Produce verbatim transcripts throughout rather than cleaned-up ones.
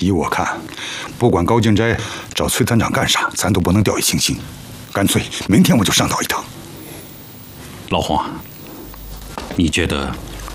依我看，不管高敬斋找崔团长干啥，咱都不能掉以轻心。干脆明天我就上岛一趟。 老洪啊，你觉得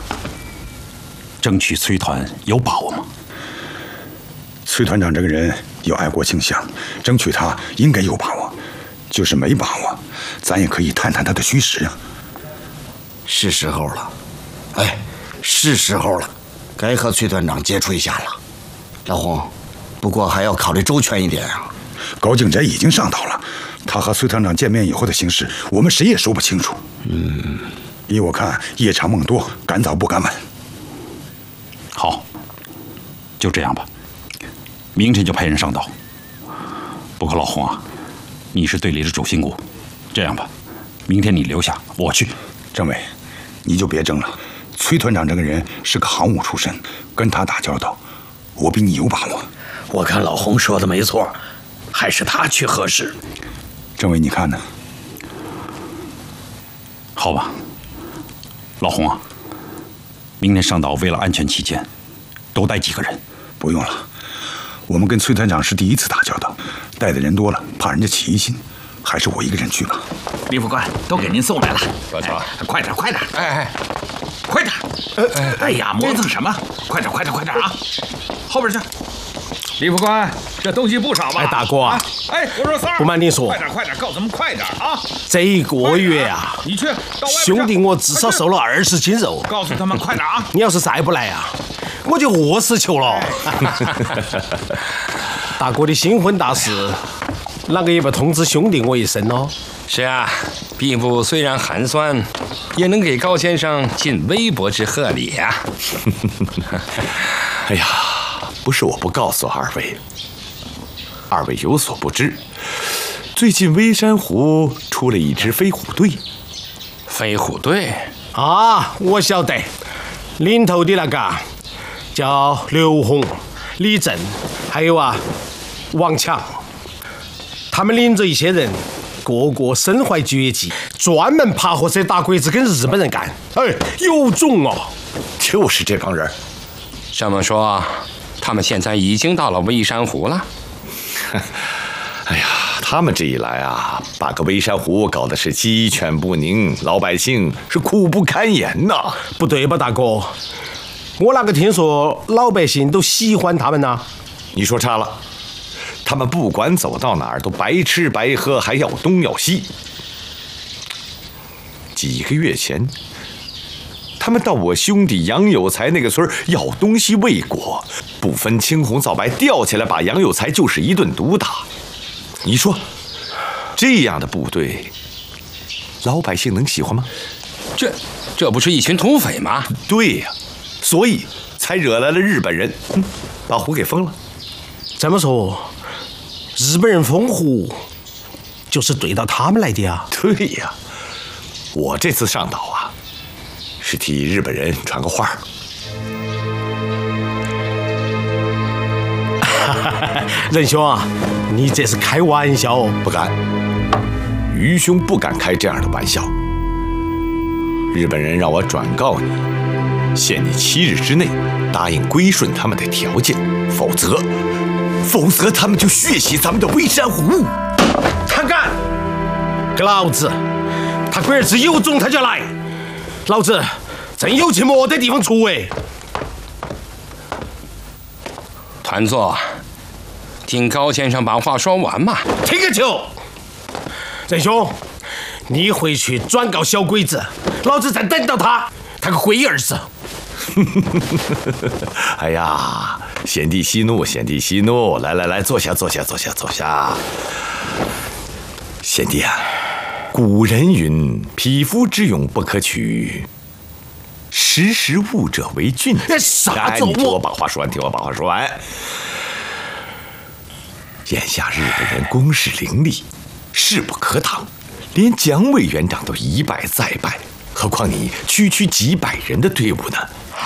争取崔团有把握吗？ 崔团长这个人有爱国倾向，争取他应该有把握。就是没把握，咱也可以探探他的虚实啊。 是时候了，哎，是时候了，该和崔团长接触一下了。老洪，不过还要考虑周全一点啊。 高敬斋已经上岛了，他和崔团长见面以后的形势，我们谁也说不清楚。嗯，依我看，夜长梦多，赶早不赶晚。 好，就这样吧，明天就派人上岛。不过老洪啊，你是队里的主心骨，这样吧，明天你留下，我去。 政委，你就别争了。崔团长这个人是个行伍出身，跟他打交道，我比你有把握。 我看老洪说的没错，还是他去合适。 政委，你看呢？ 好吧，老洪啊，明天上岛为了安全起见，多带几个人。 不用了，我们跟崔团长是第一次打交道，带的人多了，怕人家起疑心，还是我一个人去吧。 李副官，都给您送来了。 不错， 快点，快点！ 哎哎， 快点！哎哎呀，磨蹭什么？快点，快点，快点啊！后边去。 李副官，这东西不少吧？ 哎，大哥啊！ 哎，我说三儿， 不瞒您说， 快点，快点，告诉他们快点啊！ 这一个月啊， 你去， 兄弟，我至少瘦了二十斤肉。 告诉他们快点啊！ 你要是再不来啊，我就饿死球了。大哥的新婚大事，啷个也不通知兄弟我一声哦？ 是啊，毕部虽然寒酸，也能给高先生尽微薄之贺礼啊。 哎呀，不是我不告诉二位，二位有所不知，最近微山湖出了一支飞虎队。 飞虎队啊，我晓得，领头的那个叫刘洪、李正，还有啊王强，他们领着一些人，个个身怀绝技，专门爬火车打鬼子跟日本人干。哎，有种啊！ 就是这帮人。 这么说，他们现在已经到了微山湖了。 哎呀，他们这一来啊，把个微山湖搞得是鸡犬不宁，老百姓是苦不堪言呐。 不对吧，大哥？我哪个听说老百姓都喜欢他们呢？ 你说差了，他们不管走到哪儿都白吃白喝，还要东要西。几个月前，他们到我兄弟杨有才那个村要东西未果，不分青红皂白，吊起来把杨有才就是一顿毒打。你说，这样的部队，老百姓能喜欢吗？ 这这不是一群土匪吗？ 对呀、啊，所以才惹来了日本人，嗯，把湖给封了。 这么说，日本人封湖就是对到他们来的啊？ 对呀、啊，我这次上岛啊，是替日本人传个话。 仁兄啊，你这是开玩笑哦？ 不敢，愚兄不敢开这样的玩笑。日本人让我转告你，限你七日之内答应归顺他们的条件，否则，否则他们就血洗咱们的微山湖。 他敢，给老子！他龟儿子有种他就来，老子真有去没得地方出哎！ 团座，听高先生把话说完嘛。 听个球！仁兄，你回去转告小鬼子，老子在等到他，他个龟儿子！ 哎呀，贤弟息怒，贤弟息怒！来来来，坐下，坐下，坐下，坐下。贤弟啊，古人云：“匹夫之勇不可取，识时务者为俊。” 啥子？ 你听我把话说完，听我把话说完。眼下日本人攻势凌厉，势不可挡，连蒋委员长都一败再败，何况你区区几百人的队伍呢？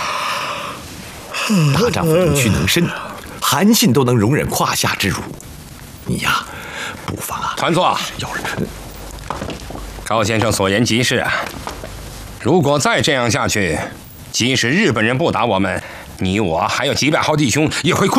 大丈夫能屈能伸，韩信都能容忍胯下之辱，你呀，不妨啊， 团座， 要人。 高先生所言极是啊，如果再这样下去，即使日本人不打我们，你我还有几百号弟兄也会困。